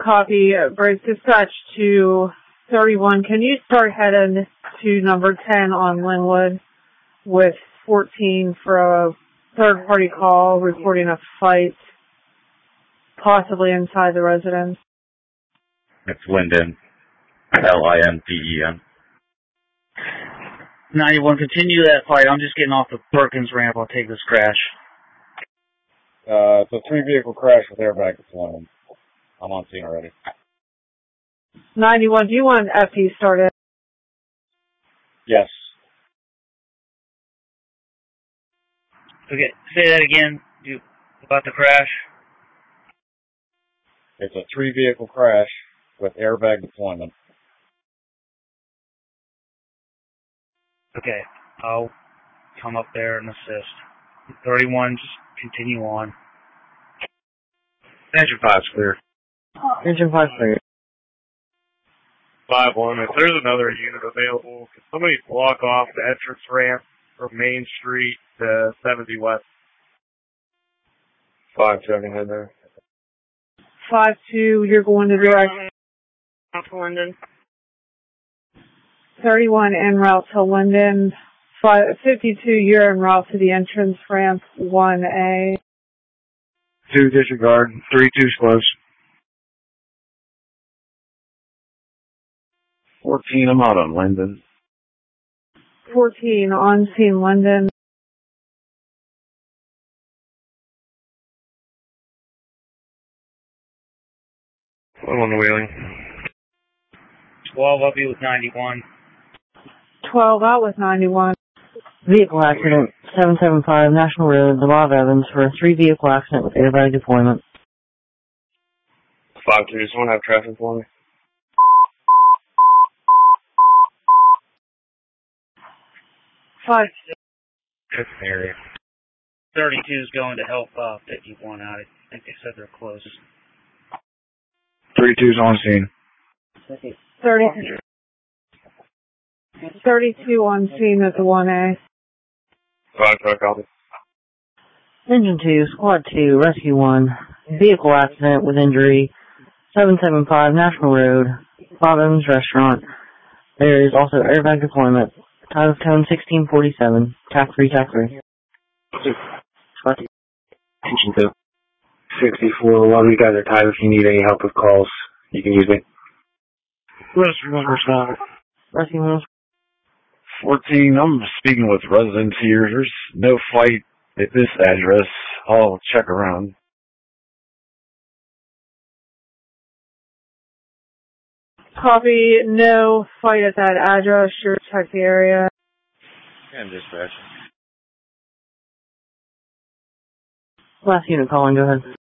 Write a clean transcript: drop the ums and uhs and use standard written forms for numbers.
Copy. Brace dispatch to 31. Can you start heading to number 10 on Linwood with 14 for a third-party call reporting a fight, possibly inside the residence? It's Linden. Linden. 91, continue that fight. I'm just getting off the Perkins ramp. I'll take this crash. It's a 3-vehicle crash with airbag deployment. I'm on scene already. 91, do you want FE started? Yes. Okay, say that again. About the crash. It's a 3-vehicle crash with airbag deployment. Okay, I'll come up there and assist. 31, just continue on. Engine 5's clear. Engine 5 clear. 5-1, if there's another unit available, can somebody block off the entrance ramp from Main Street to 70 West? 5-2, I can head there. 5-2, you're going to direct to Linden. 31 en route to Linden. 52, you're en route to the entrance ramp 1A. 2 disregard. 3-2's close. 14, I'm out on Linden. 14, on scene Linden. I'm on the wheeling. 12, I'll be with 91. 12 out with 91. Vehicle accident, 775 National Road, Bob Evans, for a 3-vehicle accident with airbag deployment. 5-2, someone have traffic for me? Five. Good area. 32's going to help 51 out. I think they said they're close. 3-2's on scene. 32 on scene at the 1A. 5-2, copy. Engine 2, Squad 2, Rescue 1, vehicle accident with injury, 775 National Road, Bob Evans Restaurant. There is also airbag deployment. Time of cone 1647. TAC 3, TAC 3. Squad 2. Engine 2. 64, well, you guys are tied. If you need any help with calls, you can use me. Rescue 1 respond. Rescue 1. 14, I'm speaking with residents here. There's no fight at this address. I'll check around. Copy, no fight at that address. Sure, check the area. And dispatch. Last unit calling, go ahead.